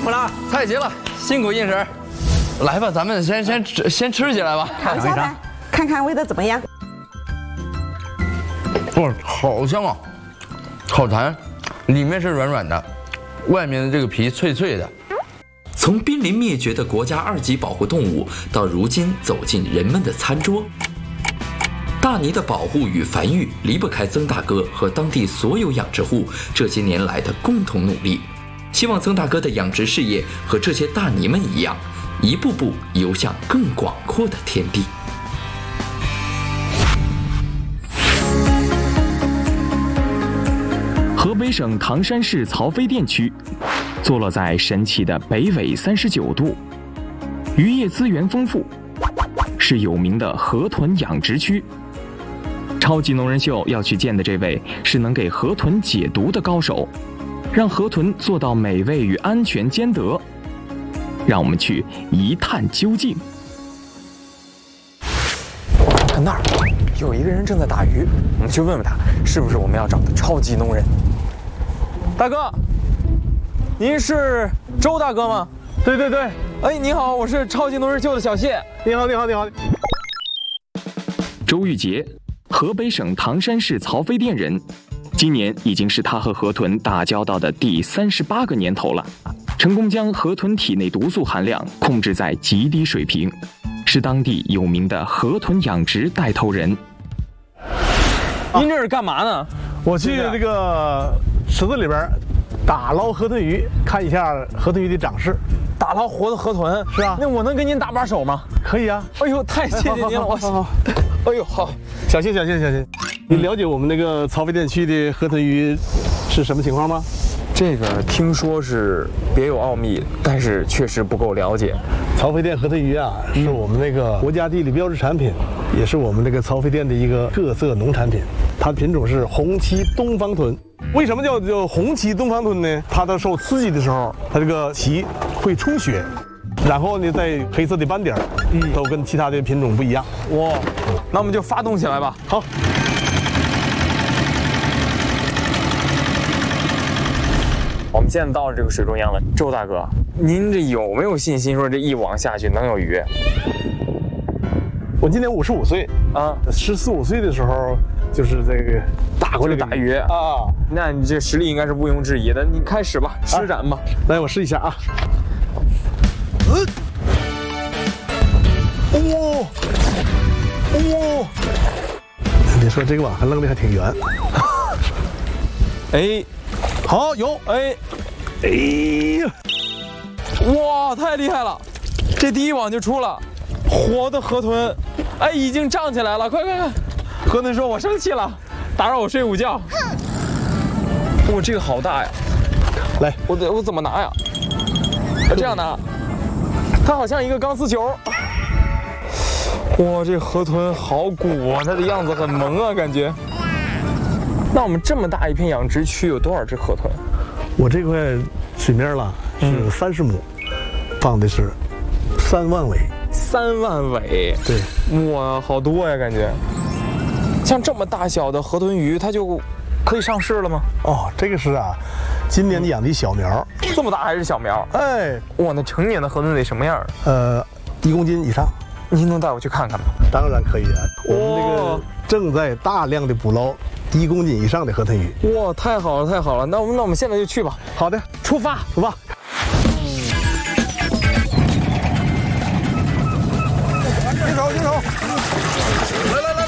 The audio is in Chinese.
苦了， 菜齐了，辛苦应婶。来吧，咱们先吃起来吧。 尝一下，看看味道怎么样？ 哇，好香啊，好弹，里面是软软的，外面的这个皮脆脆的。 从濒临灭绝的国家2级保护动物，到如今走进人们的餐桌，大鲵的保护与繁育离不开曾大哥和当地所有养殖户这些年来的共同努力。希望曾大哥的养殖事业和这些大鲵们一样，一步步游向更广阔的天地。 河北省唐山市曹妃甸区，坐落在神奇的北纬39度，渔业资源丰富，是有名的河豚养殖区。超级农人秀要去见的这位是能给河豚解毒的高手，让河豚做到美味与安全兼得。让我们去一探究竟。 看那儿，有一个人正在打鱼，我们去问问他，是不是我们要找的超级农人？大哥，您是周大哥吗？ 对对对， 哎，你好，我是超级农人秀的小谢。 你好，你好，你好。 周玉杰，河北省唐山市曹妃甸人，今年已经是他和河豚打交道的第38个年头了，成功将河豚体内毒素含量控制在极低水平，是当地有名的河豚养殖带头人。 您这是干嘛呢？ 我去这个池子里边打捞河豚鱼，看一下河豚鱼的长势。 打捞活的河豚？ 是啊。 那我能跟您搭把手吗？ 可以啊。 哎呦，太谢谢您了！ 好。 哎呦，好， 小心。你了解我们那个曹妃甸区的河豚鱼是什么情况吗？ 这个听说是别有奥秘，但是确实不够了解。 曹妃甸河豚鱼啊，是我们那个国家地理标志产品，也是我们那个曹妃甸的一个特色农产品。它的品种是红鳍东方豚。为什么叫红鳍东方豚呢？它在受刺激的时候，它这个鳍会充血，然后呢，在黑色的斑点，都跟其他的品种不一样。 哇，那我们就发动起来吧。 好。 我们现在到了这个水中央了，周大哥，您这有没有信心说这一网下去能有鱼？ 我今年55岁啊，14、15岁的时候就是这个打过这个打鱼啊，那你这实力应该是毋庸置疑的。你开始吧，施展吧。 来，我试一下啊。你说这个网还扔的还挺圆。 哎， 好，有， 哎呀，哇，太厉害了！这第一网就出了，活的河豚，哎，已经胀起来了，快！河豚说：“我生气了，打扰我睡午觉。”哇，这个好大呀！ 来， 我怎么拿呀？这样拿，它好像一个钢丝球。哇，这河豚好鼓啊，它的样子很萌啊，感觉。那我们这么大一片养殖区有多少只河豚？ 我这块水面了是30亩，放的是3万尾。 3万尾？ 对。 哇，好多呀，感觉。像这么大小的河豚鱼，它就可以上市了吗？ 哦，这个是啊，今年养的小苗。 这么大还是小苗？ 哎， 哇，那成年的河豚得什么样 ？1公斤以上。 您能带我去看看吗？ 当然可以了。我们这个正在大量的捕捞1公斤以上的河豚鱼。 哇，太好了，太好了！那我们现在就去吧。 好的，出发。 停手！